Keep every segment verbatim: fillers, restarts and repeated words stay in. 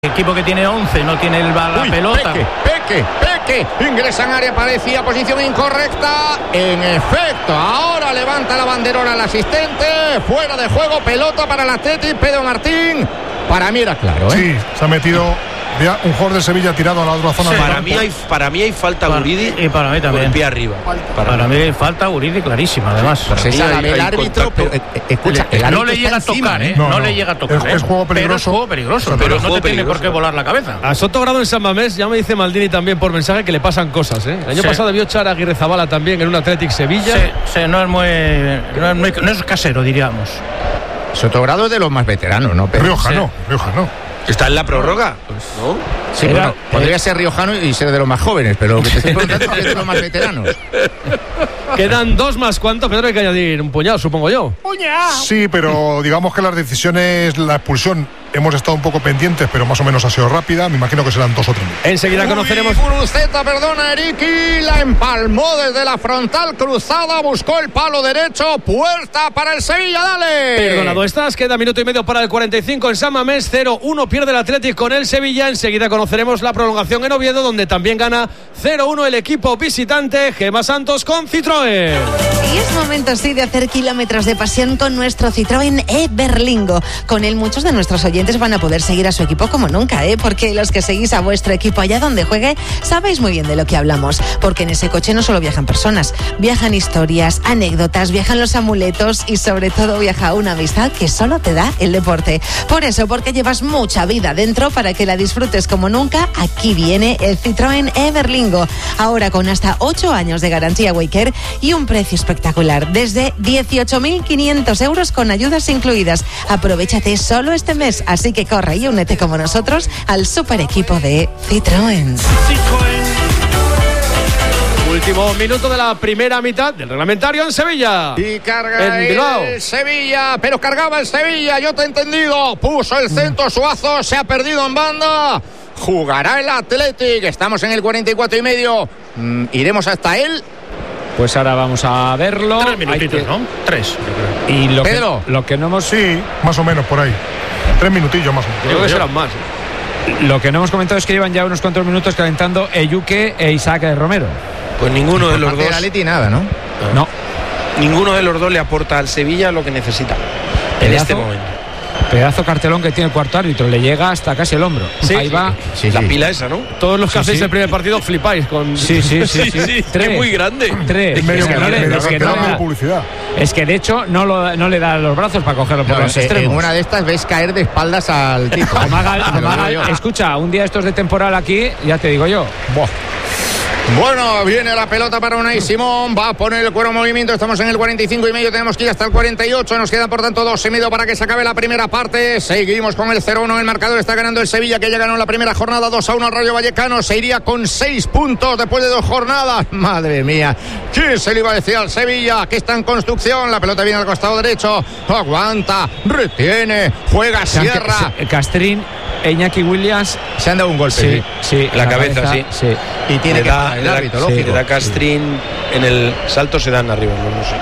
Equipo que tiene once, no tiene el, la Uy, pelota. Peque, Peque, Peque, ingresa en área, parecía posición incorrecta. En efecto, ahora levanta la banderola el asistente. Fuera de juego, pelota para el Athletic. Pedro Martín, para mí era claro, ¿eh? Sí, se ha metido ya un jugador de Sevilla tirado a la otra zona. Sí, para, mí hay, para mí hay falta para, Guridi y para mí también. con el pie arriba. Para, para mí hay falta Guridi clarísima, además. Pues esa la ve el árbitro, pero eh, escucha, el árbitro no le llega a tocar, encima, ¿eh? No, No, no. le llega a tocar. Es, ¿eh? es juego peligroso. Pero es juego peligroso, pero, pero no juego te tiene peligroso. por qué volar la cabeza. A Sotogrado en San Mamés, ya me dice Maldini también por mensaje que le pasan cosas, ¿eh? El año Sí. pasado vio Chara Aguirre Zabala también en un Athletic Sevilla. Sí, sí, no es muy, no es muy, no es casero, diríamos. Sotogrado es de los más veteranos, ¿no? Pero, Riojano, sí. Riojano. Está en la prórroga, ¿no? sí, Era- bueno, podría ser riojano y ser de los más jóvenes, pero lo que te estoy preguntando es que es de los más veteranos. Quedan dos más. ¿Cuánto, Pedro? Hay que añadir un puñado, supongo yo. Sí, pero digamos que las decisiones, la expulsión, hemos estado un poco pendientes, pero más o menos ha sido rápida. Me imagino que serán dos o tres minutos. Enseguida conoceremos. Uy, Guruceta, perdona, Eriki, la empalmó desde la frontal cruzada, buscó el palo derecho, puerta para el Sevilla, dale. Perdonado estás, queda minuto y medio para el cuarenta y cinco en San Mamés, cero uno pierde el Athletic con el Sevilla. Enseguida conoceremos la prolongación en Oviedo, donde también gana cero uno el equipo visitante, Gemma Santos con Citroën. Y es momento sí de hacer kilómetros de pasión con nuestro Citroën e-Berlingo. Con él muchos de nuestros oyentes van a poder seguir a su equipo como nunca, ¿eh? Porque los que seguís a vuestro equipo allá donde juegue, sabéis muy bien de lo que hablamos. Porque en ese coche no solo viajan personas, viajan historias, anécdotas, viajan los amuletos y sobre todo viaja una amistad que solo te da el deporte. Por eso, porque llevas mucha vida dentro para que la disfrutes como nunca, aquí viene el Citroën e-Berlingo. Ahora con hasta ocho años de garantía Waycare y un precio espectacular, desde dieciocho mil quinientos euros con ayudas incluidas. Aprovechate solo este mes, así que corre y únete como nosotros al super equipo de Citroën. Último minuto de la primera mitad del reglamentario en Sevilla. Y carga En Bilbao. el Sevilla, pero cargaba el Sevilla, yo te he entendido. Puso el centro Suazo, se ha perdido en banda. Jugará el Athletic, estamos en el cuarenta y cuatro y medio. Mm, iremos hasta él. Pues ahora vamos a verlo. Tres Hay minutitos, que- ¿no? Tres. Y lo Pedro. que, lo que no hemos Sí, más o menos por ahí. Tres minutillos más o menos. Creo que serán más. lo que no hemos comentado es que llevan ya unos cuantos minutos calentando Eyuke e Isaac de Romero. Pues ninguno de Por los parte dos, del Atleti nada, ¿no? No. ninguno de los dos le aporta al Sevilla lo que necesita en Pedazo. este momento. Pedazo cartelón que tiene el cuarto árbitro, le llega hasta casi el hombro. Sí. Ahí va. Sí, La sí. pila esa, ¿no? Todos los que Sí, hacéis sí. el primer partido flipáis con. Sí, sí, sí, sí. Tres. Es muy grande. Tres. Medio, Es que no le- medio es que no cartelón le de da- publicidad. es que de hecho no, lo, no le da los brazos para cogerlo por No, los eh, extremos. en una de estas ves caer de espaldas al tipo. Amaga- Te lo amaga- digo yo. escucha, un día estos de temporal aquí, ya te digo yo. Buah. Bueno, viene la pelota para Unai Simón, va a poner el cuero en movimiento, estamos en el cuarenta y cinco y medio, tenemos que ir hasta el cuarenta y ocho, nos quedan por tanto dos y medio para que se acabe la primera parte, seguimos con el cero uno, el marcador está ganando el Sevilla que ya ganó la primera jornada, dos a uno al Rayo Vallecano, se iría con seis puntos después de dos jornadas, madre mía, ¿quién se le iba a decir al Sevilla que está en construcción? La pelota viene al costado derecho, aguanta, retiene, juega, cierra, Castrín, Iñaki Williams. se han dado un golpe, Sí, sí. La cabeza, sí. sí. y tiene Le que da, parar el le da- árbitro, sí, lógico. le da Castrín en el salto, se dan arriba, no, no sé.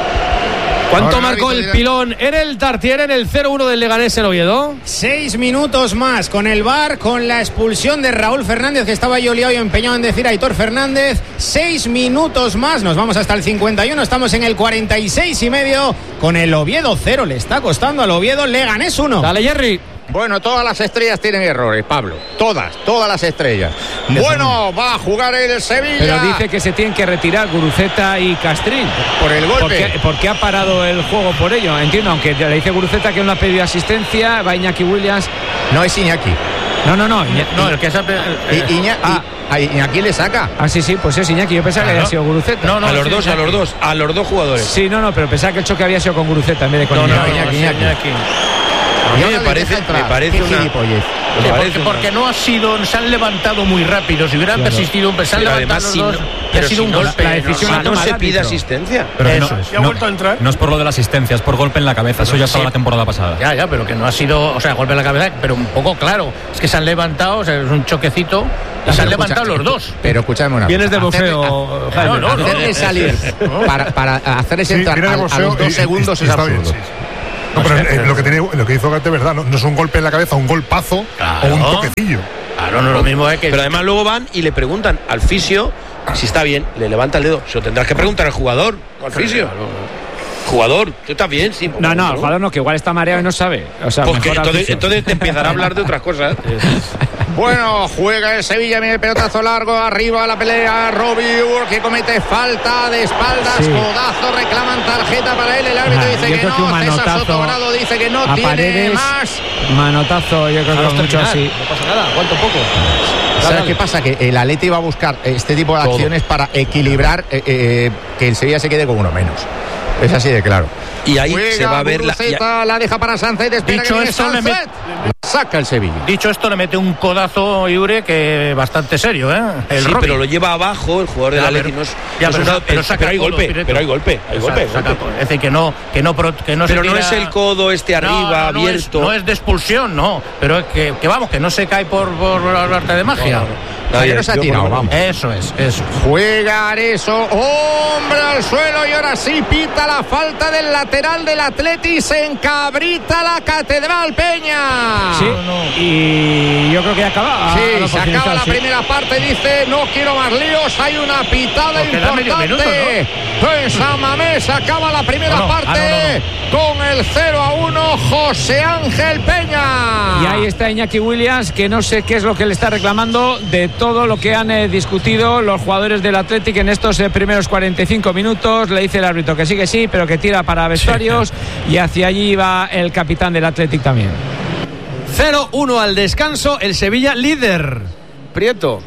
¿Cuánto Ahora, marcó árbitro el dirá- pilón en el Tartiere en el cero uno del Leganés en Oviedo? Seis minutos más con el V A R, con la expulsión de Raúl Fernández, que estaba yo liado y empeñado en decir Aitor Fernández. Seis minutos más, nos vamos hasta el cincuenta y uno, estamos en el cuarenta y seis y medio con el Oviedo cero. Le está costando al Oviedo, Leganés uno. Dale, Jerry. Bueno, todas las estrellas tienen errores, Pablo. Todas, todas las estrellas. Bueno, va a jugar el Sevilla. Pero dice que se tienen que retirar Guruceta y Castrín. por el golpe. ¿Por qué, por qué ha parado el juego por ello? Entiendo, aunque le dice Guruceta que no ha pedido asistencia, va Iñaki Williams. No es Iñaki. No, no, no. Iña- No, el que se ha... I- Iña- ah. I- a Iñaki le saca. Ah, sí, sí, pues es Iñaki. Yo pensaba que Claro. había sido Guruceta. No, no, a los sí, dos, a Iñaki. los dos, a los dos jugadores. Sí, no, no, pero pensaba que el choque había sido con Guruceta en vez de con No, no, Iñaki. no, Iñaki, sí, Iñaki. Iñaki. A mí Y ahora me le parece, deja entrar. me parece Qué una... gilipollez. me Sí, parece porque, una- porque no ha sido, se han levantado muy rápido. Si hubieran Claro. persistido, se han Pero levantado además, los si dos no- y ha pero sido si un no- golpe. la decisión Si la no toma se el pide árbitro. asistencia. Pero que Eso no, es. no, no es por lo de la asistencia, es por golpe en la cabeza. Eso ya estaba sí. la temporada pasada. Ya, ya, pero que no ha sido, o sea, golpe en la cabeza, pero un poco claro. Es que se han levantado, o sea, es un choquecito y se han Pero levantado escucha, los dos. Pero escúchame una Vienes de cosa. boxeo, Hacerle- Jaime. no, no, Hacerle salir para, para hacerles Sí, entrar viene a, de a boxeo los dos y- y- segundos y es está bien, absurdo. sí, sí. No, pero eh, lo, que tiene, lo que hizo Gatti es verdad, no, no es un golpe en la cabeza, un golpazo claro. o un toquecillo. Claro, no es lo mismo es que... Pero además luego van y le preguntan al fisio si está bien, le levanta el dedo. Se lo tendrás que preguntar al jugador o al fisio. Jugador, ¿tú estás bien? Sí. No, no, el jugador no, que igual está mareado y no sabe. O sea, pues que entonces, entonces te empezará a hablar de otras cosas. Bueno, juega el Sevilla, mira el pelotazo largo, arriba la pelea, Robiur que comete falta de espaldas, sí. Codazo, reclaman tarjeta para él, el árbitro ah, dice que no, que César Sotogrado dice que no tiene Paredes, más. Manotazo, yo creo que mucho así. No pasa nada, aguanta un poco. ¿Sabes qué pasa? Que el Atleti va a buscar este tipo de Todo. acciones para equilibrar eh, eh, que el Sevilla se quede con uno menos. Es así de claro. Y ahí Juega se va a ver la, ya... la deja para Sánchez, espera Dicho que esto, le met... saca el Sevilla. Dicho esto, le mete un codazo Iure que bastante serio, ¿eh? El sí, Robbie. Pero lo lleva abajo el jugador del Atleti. No es, ya, no pero, es, pero, pero, pero hay golpe, Pireto. pero hay golpe, hay golpe. Saca, saca, es decir, que no, que no, que no pero se no tira... es el codo este arriba, no, no, no abierto. Es, no es de expulsión, no. Pero es que, que vamos, que no se cae por, por arte de magia. No, no. Nadie no se ha tirado, vamos. Eso es, eso. Juega Areso, hombre al suelo y ahora sí pita la falta del lateral del Atleti, se encabrita la Catedral Peña. Sí, no. Y yo creo que acaba. Sí, se acaba la sí. primera parte, dice, no quiero más líos, hay una pitada Porque importante. Minuto, ¿no? En San Mamés se acaba la primera no, no. parte ah, no, no, no. con el cero a uno José Ángel Peña. Y ahí está Iñaki Williams, que no sé qué es lo que le está reclamando de todo lo que han eh, discutido los jugadores del Athletic en estos eh, primeros cuarenta y cinco minutos. Le dice el árbitro que sí, que sí, pero que tira para vestuarios sí. y hacia allí va el capitán del Athletic también. cero uno al descanso, el Sevilla líder. Prieto.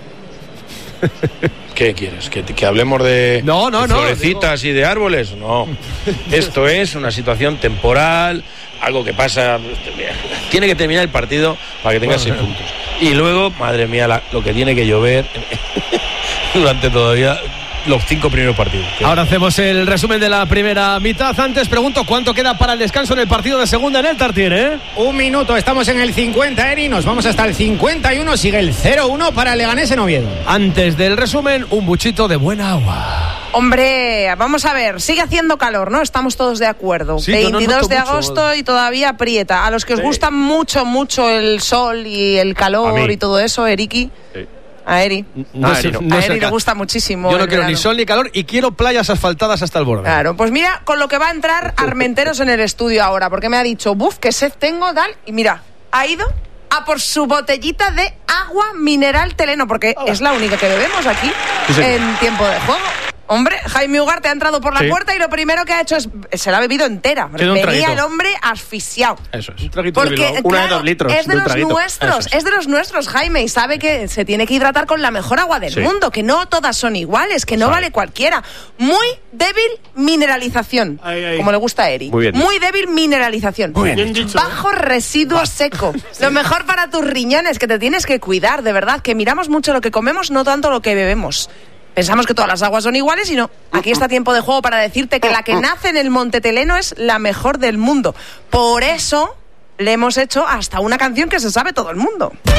¿Qué quieres? ¿Que, que hablemos de, no, no, de florecitas digo... y de árboles? No. Esto es una situación temporal, algo que pasa. Tiene que terminar el partido para que tenga bueno, seis bueno. puntos. Y luego, madre mía, la, lo que tiene que llover durante todavía los cinco primeros partidos. Ahora hacemos el resumen de la primera mitad. Antes pregunto cuánto queda para el descanso en el partido de segunda en el Tartiere, ¿eh? Un minuto, estamos en el cincuenta, Eri. Nos vamos hasta el cincuenta y uno. Sigue el cero uno para el Leganés en Oviedo. Antes del resumen, un buchito de buena agua. Hombre, vamos a ver, sigue haciendo calor, ¿no? Estamos todos de acuerdo. Sí, veintidós de agosto mucho. Y todavía aprieta. A los que os sí. gusta mucho, mucho el sol y el calor y todo eso, Eriki. Sí. A Eri. No, a Eri, Eri, no a Eri le gusta muchísimo. Yo no quiero verano. ni sol ni calor y quiero playas asfaltadas hasta el borde. Claro, pues mira con lo que va a entrar Armenteros en el estudio ahora, porque me ha dicho, buf, qué sed tengo, tal. Y mira, ha ido a por su botellita de agua mineral Teleno, porque Hola. es la única que bebemos aquí sí, en tiempo de juego. Hombre, Jaime Ugarte ha entrado por la sí. puerta y lo primero que ha hecho es se la ha bebido entera. Venía el hombre asfixiado. Eso es. Un Porque, de claro, una de dos litros. Es de, de los traguito. nuestros, es. es de los nuestros, Jaime, y sabe que se tiene que hidratar con la mejor agua del sí. mundo, que no todas son iguales, que no vale, vale cualquiera. Muy débil mineralización, ay, ay. como le gusta a Eri. Muy bien. Muy débil mineralización. Muy bien dicho. Bajo residuo seco. sí. Lo mejor para tus riñones, que te tienes que cuidar, de verdad, que miramos mucho lo que comemos, no tanto lo que bebemos. Pensamos que todas las aguas son iguales y no. Aquí está tiempo de juego para decirte que la que nace en el Monte Teleno es la mejor del mundo. Por eso le hemos hecho hasta una canción que se sabe todo el mundo.